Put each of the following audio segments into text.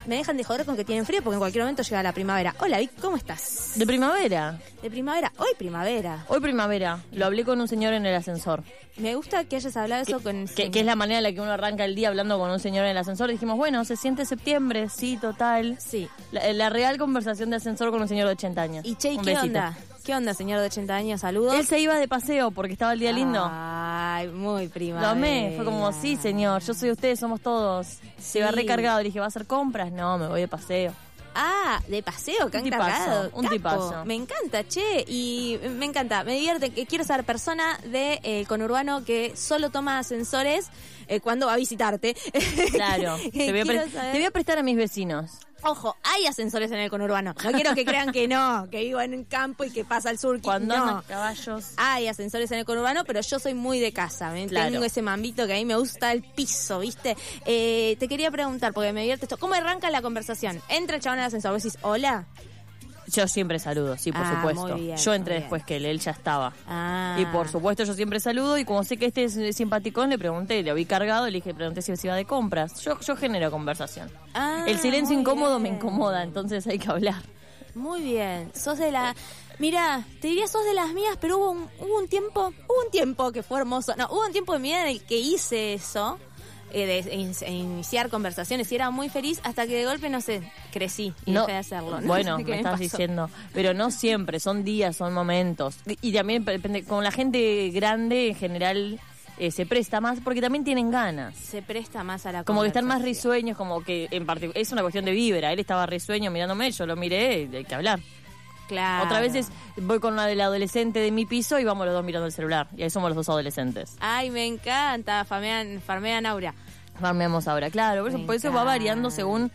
me dejan de joder con que tienen frío porque en cualquier momento llega la primavera. Hola, Vic, ¿cómo estás? ¿De primavera? De primavera, hoy primavera. Hoy primavera. Lo hablé con un señor en el ascensor. Me gusta que hayas hablado eso con... Que es la manera en la que uno arranca el día hablando con un señor en el ascensor. Dijimos, bueno, se siente septiembre, sí, total. Sí. La real conversación de ascensor con un señor de 80 años. Y che, Un ¿qué besito. onda? ¿Qué onda, señor de 80 años? Saludos. Él se iba de paseo porque estaba el día lindo. Ay, muy primavera. Lo amé, fue como, sí, señor, yo soy usted, somos todos. Se iba recargado, le dije, ¿va a hacer compras? No, me voy de paseo. Ah, de paseo, que han cargado. Un tipazo. Me encanta, che, y me encanta, me divierte. Quiero ser persona de conurbano que solo toma ascensores cuando va a visitarte. Claro, te voy a prestar a mis vecinos. Ojo, hay ascensores en el conurbano. No quiero que crean que no, que vivo en un campo y que pasa al sur. Cuando no. andan caballos. Hay ascensores en el conurbano, pero yo soy muy de casa. Claro. Tengo ese mambito que a mí me gusta el piso, ¿viste? Te quería preguntar, porque me divierte esto. ¿Cómo arranca la conversación? Entra el chabón al ascensor, vos decís, hola. Yo siempre saludo, sí, por supuesto. Muy bien, yo entré muy después bien. que él ya estaba. Ah. Y por supuesto yo siempre saludo y como sé que este es simpaticón, le pregunté, le vi cargado, le dije, pregunté si iba de compras. Yo genero conversación. El silencio muy incómodo bien. me incomoda, entonces hay que hablar. Muy bien, sos de la... Mirá, te diría sos de las mías, pero hubo un tiempo que fue hermoso. No, hubo un tiempo de mi vida en el que hice eso, de iniciar conversaciones y era muy feliz hasta que de golpe, no sé, crecí y dejé de hacerlo. No Bueno, sé qué me estás pasó. diciendo, pero no siempre, son días, son momentos. Y también depende, con la gente grande en general se presta más porque también tienen ganas. Se presta más a la Como que están más conversación. risueños, como que es una cuestión de vibra. Él estaba risueño mirándome, yo lo miré, hay que hablar. Claro. Otra vez voy con una del adolescente de mi piso y vamos los dos mirando el celular. Y ahí somos los dos adolescentes. Ay, me encanta, farmean aura. Farmeamos ahora, claro. Por eso va variando según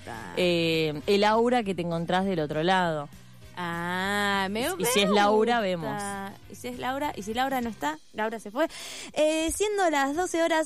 el aura que te encontrás del otro lado. Ah, Y si es Laura, vemos. Y si es Laura, y si Laura no está, Laura se fue. Siendo las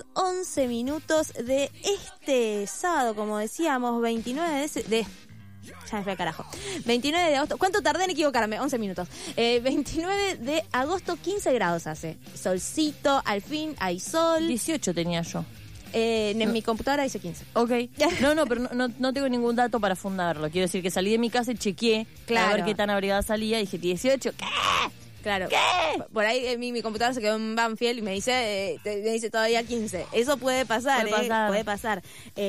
12:11 de este sábado, como decíamos, 29 de ya me fui al carajo. 29 de agosto. ¿Cuánto tardé en equivocarme? 11 minutos. 29 de agosto, 15 grados hace. Solcito, al fin hay sol. 18 tenía yo. En mi computadora dice 15. Ok. No, pero no tengo ningún dato para fundarlo. Quiero decir que salí de mi casa y chequeé Claro. a ver qué tan abrigada salía y dije 18. ¿Qué? Claro. ¿Qué? Por ahí mi computadora se quedó en Banfield y me dice todavía 15. Eso puede pasar, puede pasar.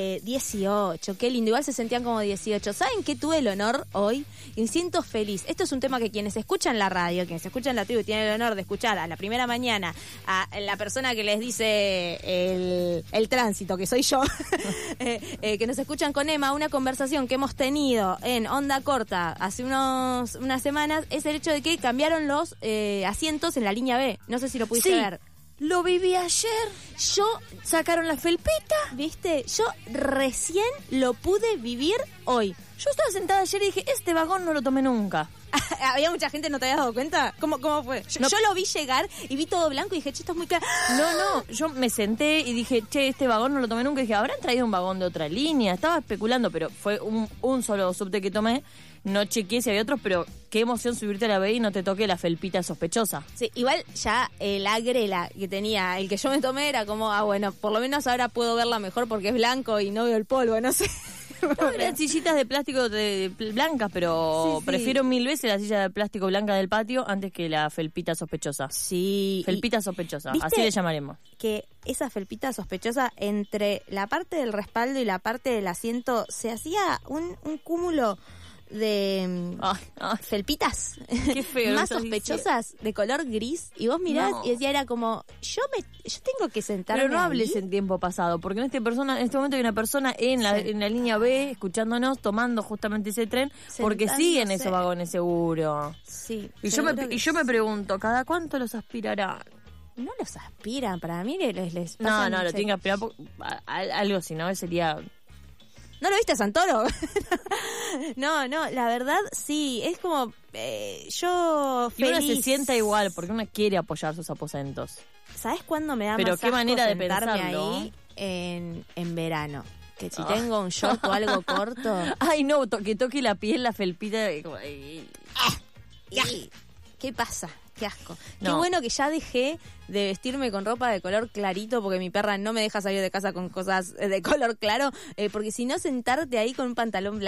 18, qué lindo. Igual se sentían como 18. ¿Saben qué tuve el honor hoy? Y me siento feliz. Esto es un tema que quienes escuchan la radio, quienes escuchan la tribu, tienen el honor de escuchar a la primera mañana a la persona que les dice el tránsito, que soy yo, que nos escuchan con Emma, una conversación que hemos tenido en Onda Corta hace unas semanas, es el hecho de que cambiaron los asientos en la línea B. No sé si lo pudiste ver. Lo viví ayer. Yo, Sacaron la felpita. ¿viste? Yo recién lo pude vivir hoy. Yo estaba sentada ayer y dije, este vagón no lo tomé nunca. Había mucha gente, ¿no te habías dado cuenta? ¿Cómo fue? Yo lo vi llegar y vi todo blanco y dije, che, esto es muy claro. No, yo me senté y dije, che, este vagón no lo tomé nunca. Y dije, ¿habrán traído un vagón de otra línea? Estaba especulando, pero fue un solo subte que tomé. No chequeé si había otros, pero qué emoción subirte a la B y no te toque la felpita sospechosa. Sí, igual ya la grela que tenía, el que yo me tomé era como, bueno, por lo menos ahora puedo verla mejor porque es blanco y no veo el polvo, no sé. No, eran sillitas de plástico blancas, pero Sí. prefiero 1000 veces la silla de plástico blanca del patio antes que la felpita sospechosa. Sí. Felpita sospechosa, ¿viste así le llamaremos. Que esa felpita sospechosa entre la parte del respaldo y la parte del asiento se hacía un cúmulo de felpitas Qué feo más lo que estás sospechosas de color gris y vos mirás No. y decía era como yo tengo que sentarme Pero no ahí. hables en tiempo pasado, porque en este momento hay una persona en la línea B escuchándonos, tomando justamente ese tren, porque Sentándose. siguen esos vagones seguro. Sí, Y yo me pregunto, ¿cada cuánto los aspirarán? no los aspiran, para mí les No, pasan, lo tienen que aspirar algo, si no sería... ¿No lo viste a Santoro? No, la verdad sí, es como yo Y uno feliz. se sienta igual, porque uno quiere apoyar sus aposentos. ¿Sabes cuándo me da Pero más qué asco manera de sentarme pensarlo. ahí? En verano. Que si tengo un short o algo corto. Ay, no, que toque la piel, la felpita. Y como, ay. ¿Qué pasa? Qué asco. No. Qué bueno que ya dejé de vestirme con ropa de color clarito porque mi perra no me deja salir de casa con cosas de color claro. Porque si no, sentarte ahí con un pantalón blanco